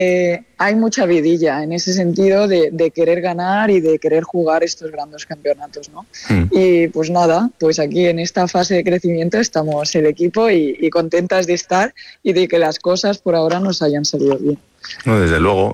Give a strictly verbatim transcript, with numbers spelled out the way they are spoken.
Eh, hay mucha vidilla en ese sentido de, de querer ganar y de querer jugar estos grandes campeonatos, ¿no? Mm. Y pues nada, pues aquí en esta fase de crecimiento estamos el equipo y, y contentas de estar y de que las cosas por ahora nos hayan salido bien. No, desde luego,